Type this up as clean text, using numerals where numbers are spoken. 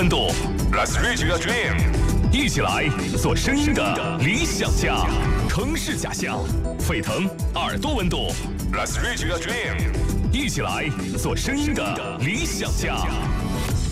温度 ，Let's reach your dream， 一起来做声音的理想家，城市假象，沸腾耳朵温度 ，Let's reach your dream， 一起来做声音的理想家。